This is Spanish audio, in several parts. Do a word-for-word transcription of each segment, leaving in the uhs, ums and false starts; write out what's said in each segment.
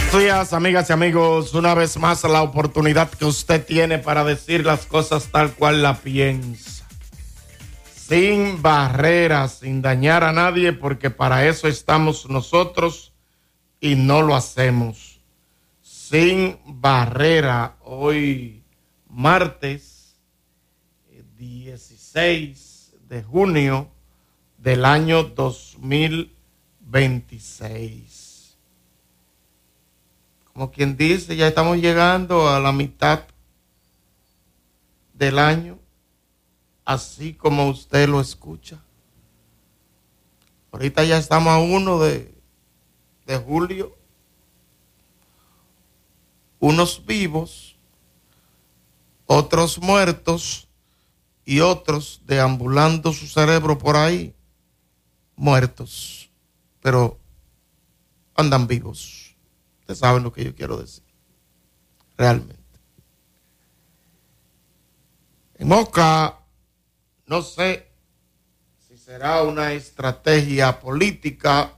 Buenos días, amigas y amigos. Una vez más, la oportunidad que usted tiene para decir las cosas tal cual la piensa. Sin barreras, sin dañar a nadie, porque para eso estamos nosotros y no lo hacemos. Sin barrera, hoy martes dieciséis de junio del año dos mil veintiséis. Como quien dice, ya estamos llegando a la mitad del año, así como usted lo escucha. Ahorita ya estamos a uno de, de julio, unos vivos, otros muertos y otros deambulando su cerebro por ahí, muertos, pero andan vivos. Ustedes saben lo que yo quiero decir, realmente. En Moca, no sé si será una estrategia política,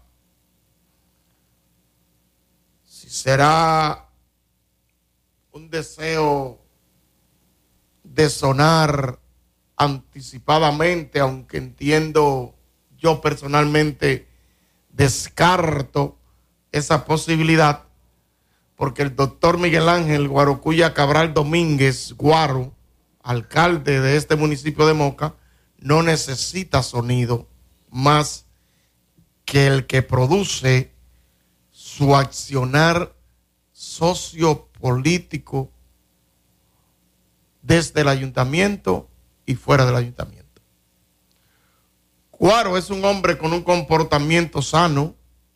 si será un deseo de sonar anticipadamente, aunque entiendo, yo personalmente descarto esa posibilidad, porque el doctor Miguel Ángel Guarocuya Cabral Domínguez, Guaro, alcalde de este municipio de Moca, no necesita sonido más que el que produce su accionar sociopolítico desde el ayuntamiento y fuera del ayuntamiento. Guaro es un hombre con un comportamiento sano,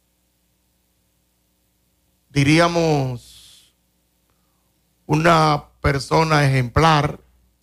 diríamos una persona ejemplar,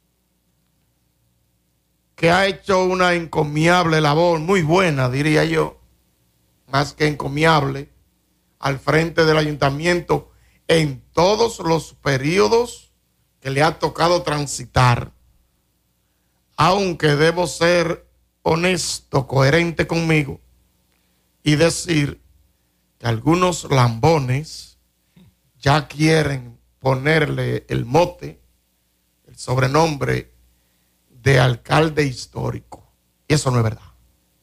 que ha hecho una encomiable labor, muy buena, diría yo, más que encomiable, al frente del ayuntamiento en todos los periodos que le ha tocado transitar. Aunque debo ser honesto, coherente conmigo y decir que algunos lambones ya quieren ponerle el mote, el sobrenombre de alcalde histórico. Y eso no es verdad.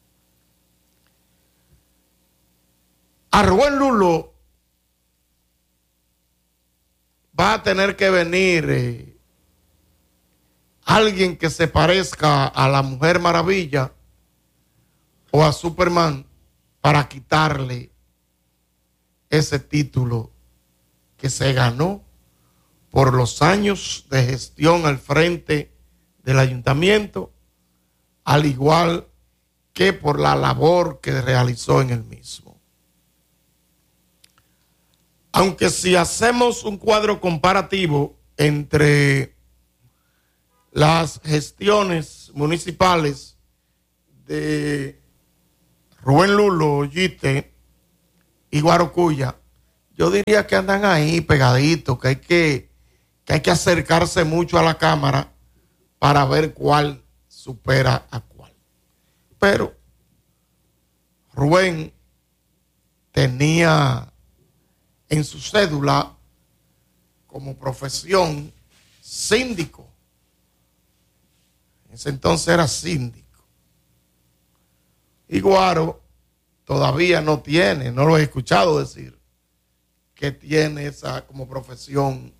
A Rubén Lulo va a tener que venir eh, alguien que se parezca a la Mujer Maravilla o a Superman para quitarle ese título que se ganó por los años de gestión al frente del ayuntamiento, al igual que por la labor que realizó en el mismo. Aunque si hacemos un cuadro comparativo entre las gestiones municipales de Rubén Lulo, Yite y Guarocuya, yo diría que andan ahí pegaditos, que hay que, que hay que acercarse mucho a la cámara para ver cuál supera a cuál. Pero Rubén tenía en su cédula como profesión síndico. En ese entonces era síndico. Y Guaro todavía no tiene, no lo he escuchado decir, que tiene esa como profesión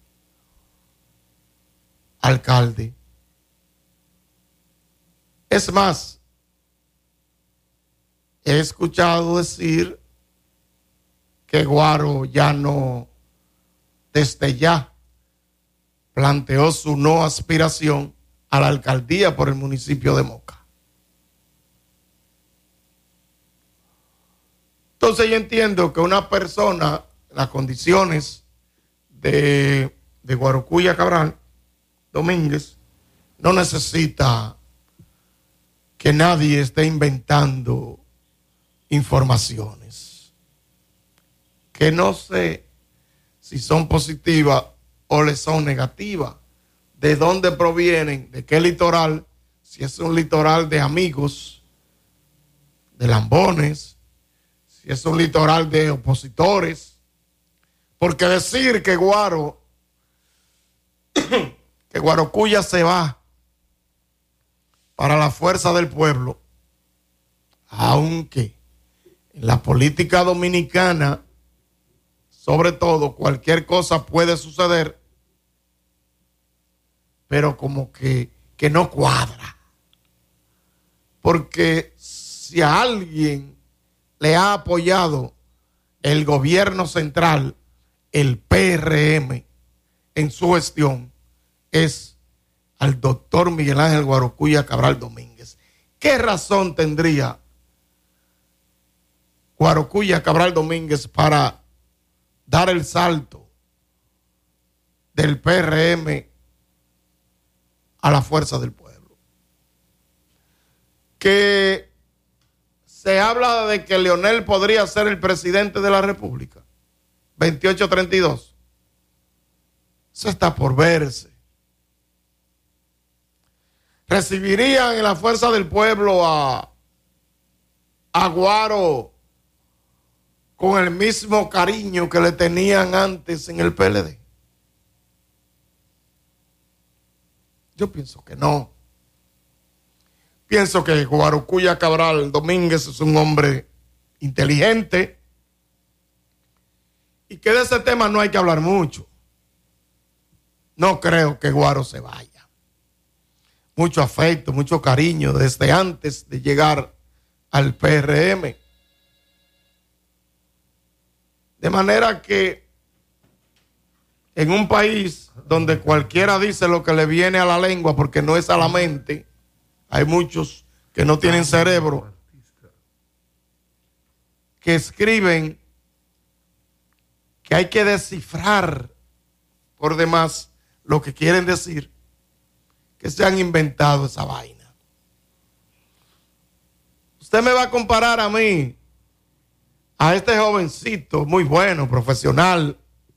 alcalde. Es más, he escuchado decir que Guaro ya no, desde ya, planteó su no aspiración a la alcaldía por el municipio de Moca. Entonces yo entiendo que una persona, las condiciones de, de Guarocuya Cabral Domínguez, no necesita que nadie esté inventando informaciones que no sé si son positivas o le son negativas, de dónde provienen, de qué litoral, si es un litoral de amigos, de lambones, si es un litoral de opositores, Porque decir que Guaro, que Guarocuya se va para la fuerza del pueblo, aunque en la política dominicana, sobre todo, cualquier cosa puede suceder, pero como que, que no cuadra. Porque si a alguien le ha apoyado el gobierno central, el P R M, en su gestión, es al doctor Miguel Ángel Guarocuya Cabral Domínguez. ¿Qué razón tendría Guarocuya Cabral Domínguez para dar el salto del P R M a la fuerza del pueblo? Que se habla de que Leonel podría ser el presidente de la República, veintiocho treinta y dos. Eso está por verse. ¿Recibirían en la fuerza del pueblo a, a Guaro con el mismo cariño que le tenían antes en el P L D? Yo pienso que no. Pienso que Guarocuya Cabral Domínguez es un hombre inteligente y que de ese tema no hay que hablar mucho. No creo que Guaro se vaya. Mucho afecto, mucho cariño desde antes de llegar al P R M. De manera que en un país donde cualquiera dice lo que le viene a la lengua porque no es a la mente, hay muchos que no tienen cerebro, que escriben que hay que descifrar por demás lo que quieren decir, que se han inventado esa vaina. Usted me va a comparar a mí, a este jovencito muy bueno, profesional,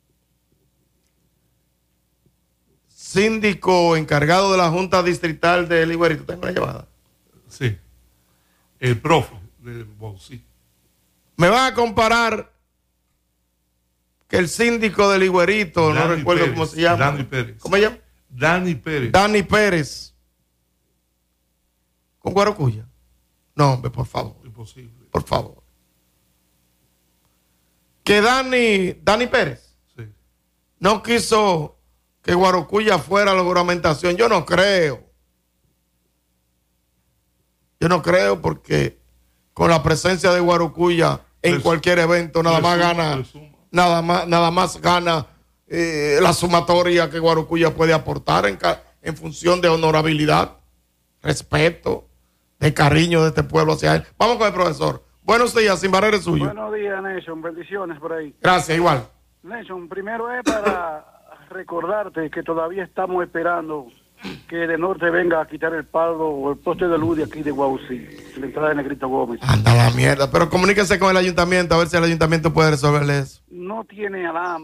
síndico encargado de la Junta Distrital de Higuerito. ¿Tengo una llamada? Sí. El profe de Baucí. Me van a comparar que el síndico de Higuerito, no recuerdo Pérez, cómo se llama. Dani Pérez. ¿Cómo se llama? Dani Pérez. Dani Pérez. ¿Con Guarocuya? No, hombre, por favor. Imposible. Por favor. Que Dani, Dani Pérez Sí. no quiso que Guarocuya fuera a la juramentación. Yo no creo. Yo no creo porque con la presencia de Guarocuya en Resu- cualquier evento nada más resuma, gana, resuma. nada más, nada más gana eh, la sumatoria que Guarocuya puede aportar en, ca- en función de honorabilidad, respeto, de cariño de este pueblo hacia él. Vamos con el profesor. Buenos días, sin barrera es suyo. Buenos días, Nelson. Bendiciones por ahí. Gracias, igual. Nelson, primero es para recordarte que todavía estamos esperando que de norte venga a quitar el palo o el poste de luz de aquí de Guaucí, la entrada de Negrito Gómez. Anda la mierda. Pero comuníquese con el ayuntamiento a ver si el ayuntamiento puede resolverle eso. No tiene alambre.